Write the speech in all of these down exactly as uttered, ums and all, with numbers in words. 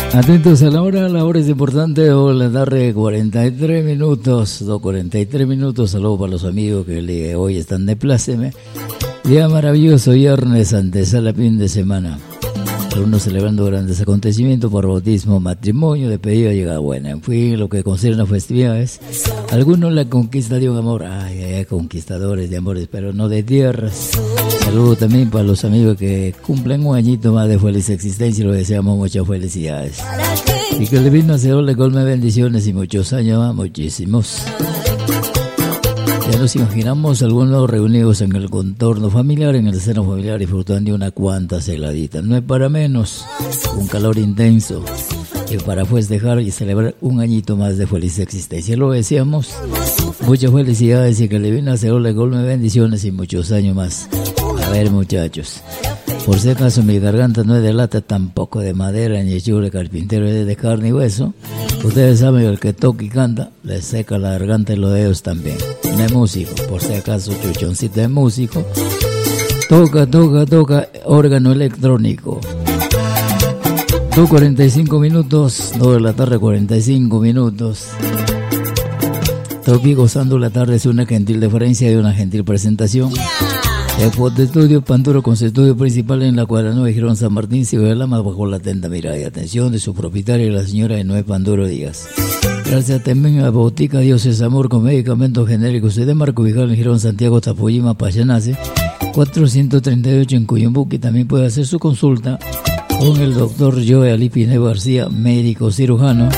Atentos a la hora, la hora es importante, o la tarde cuarenta y tres minutos, dos cuarenta y tres minutos, saludos para los amigos que hoy están de pláceme. Día maravilloso, viernes, antesala fin de semana. Algunos celebrando grandes acontecimientos por bautismo, matrimonio, despedida, llegada buena. En fin, lo que concierne a festividades. Algunos la conquista de un amor. Ay, ay, ay, conquistadores de amores, pero no de tierras. Saludos también para los amigos que cumplen un añito más de feliz existencia y les deseamos muchas felicidades. Y que el divino Señor le colme bendiciones y muchos años más, muchísimos. Ya nos imaginamos algunos reunidos en el contorno familiar, en el seno familiar, disfrutando de una cuanta celadita. No es para menos, un calor intenso, y para festejar y celebrar un añito más de feliz existencia. Lo deseamos, muchas felicidades y que el divino Señor le colme bendiciones y muchos años más. A ver, muchachos, por si acaso mi garganta no es de lata, tampoco de madera, ni hecho de carpintero, es de carne y hueso. Ustedes saben que el que toca y canta le seca la garganta y los dedos también. No es músico, por si acaso chuchoncito es músico. Toca, toca, toca, órgano electrónico. dos cuarenta y cinco minutos, dos de la tarde cuarenta y cinco minutos. Estoy gozando la tarde, es una gentil deferencia y una gentil presentación. El foto estudio Panduro con su estudio principal en la cuadra nueve Girón San Martín, Ciudad de Lama, bajo la atenta mirada y atención de su propietaria, la señora Enoé Panduro Díaz. Gracias también a Botica Dios es Amor con medicamentos genéricos y de marco ubicado en Girón Santiago, Tapoyima, Payanace, cuatrocientos treinta y ocho en Cuyumbuque. También puede hacer su consulta con el doctor Joe Alipine García, médico cirujano.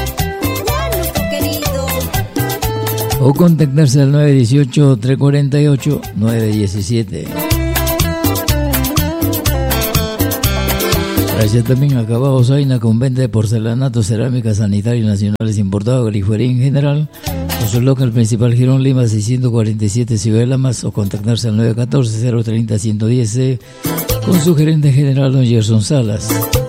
O contactarse al nueve uno ocho, tres cuatro ocho, nueve uno siete. Gracias también a Acabados Aina con venta de porcelanato, cerámica, sanitarios nacionales importados, grifería en general. Con su local principal Girón Lima seiscientos cuarenta y siete Ciudad de Lamas, o contactarse al nueve uno cuatro, cero tres cero, uno uno cero con su gerente general don Gerson Salas.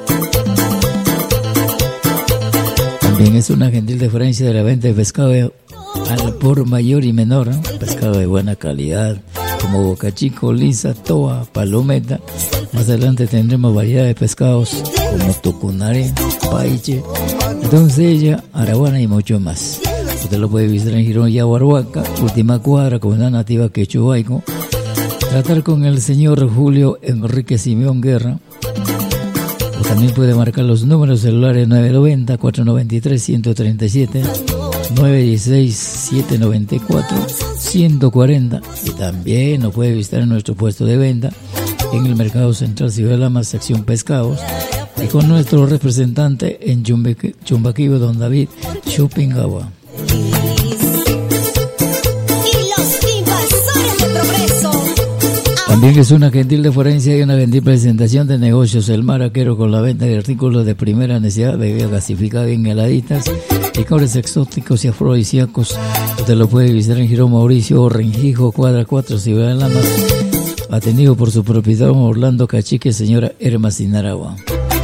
También es una gentil deferencia de la venta de pescado al por mayor y menor, ¿no? Pescado de buena calidad, como bocachico, lisa, toa, palometa. Más adelante tendremos variedad de pescados como tucunare, paiche, doncella, araguana y mucho más. Usted lo puede visitar en Girón Yaguarhuaca, última cuadra, comunidad nativa Quechubaico. Tratar con el señor Julio Enrique Simeón Guerra. O también puede marcar los números celulares nueve nueve cero, cuatro nueve tres, uno cero tres siete, nueve uno seis, siete nueve cuatro, uno cuatro cero, y también nos puede visitar en nuestro puesto de venta en el Mercado Central Ciudad de Lamas, sección Pescados, y con nuestro representante en Chumbaquibo, don David Chupingawa. También es una gentil deferencia y una gentil presentación de negocios El Maraquero con la venta de artículos de primera necesidad, bebidas gasificadas bien heladitas, licores exóticos y afrodisíacos. Usted lo puede visitar en Girón Mauricio, Renjijo, cuadra cuatro, Ciudad de Lamas, atendido por su propietario Orlando Cachique, señora Erma Sinaragua.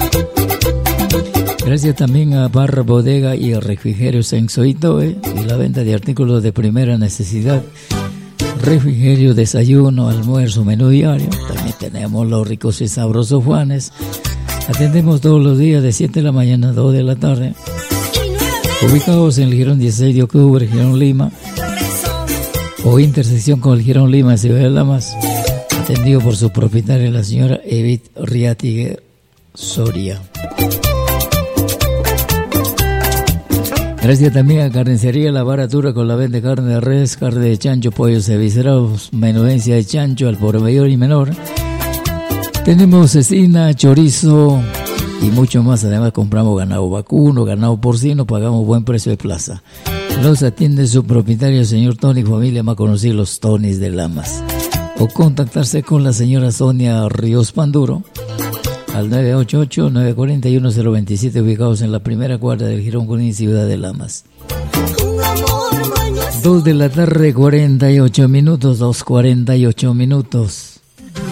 Gracias también a Barra Bodega y a Refrigerios en Soitoe y la venta de artículos de primera necesidad. Refrigerio, desayuno, almuerzo, menú diario. También tenemos los ricos y sabrosos Juanes. Atendemos todos los días de siete de la mañana a dos de la tarde. Ubicados en el Girón dieciséis de octubre, Girón Lima, o intersección con el Girón Lima, Ciudad de Lamas. Atendido por su propietaria, la señora Edith Riatigue Soria. Gracias también a Carnicería La Baratura con la venta de carne de res, carne de chancho, pollos eviscerados, menudencia de chancho al por mayor y menor. Tenemos cecina, chorizo y mucho más. Además compramos ganado vacuno, ganado porcino, pagamos buen precio de plaza. Los atiende su propietario, señor Tony, familia más conocida, los Tonys de Lamas. O contactarse con la señora Sonia Ríos Panduro al nueve ocho ocho, nueve cuatro uno, cero dos siete, ubicados en la primera cuadra del Girón Junín, Ciudad de Lamas. Dos de la tarde, cuarenta y ocho minutos, dos cuarenta y ocho minutos.